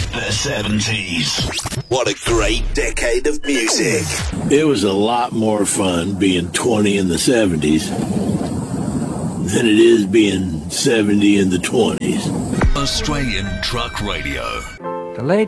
The 70s. What a great decade of music. It was a lot more fun being 20 in the 70s than it is being 70 in the 20s. Australian Truck Radio. The late